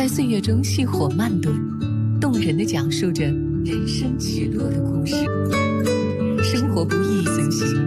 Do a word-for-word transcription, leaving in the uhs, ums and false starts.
在岁月中熄火慢炖，动人地讲述着人生起落的故事。生活不易，随行